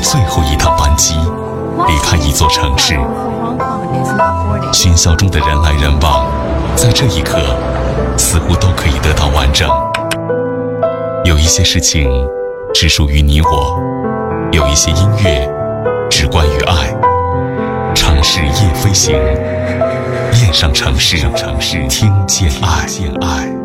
最后一趟班机，离开一座城市。喧嚣中的人来人往，在这一刻，似乎都可以得到完整。有一些事情只属于你我，有一些音乐只关于爱。城市夜飞行，恋上城市，听见爱。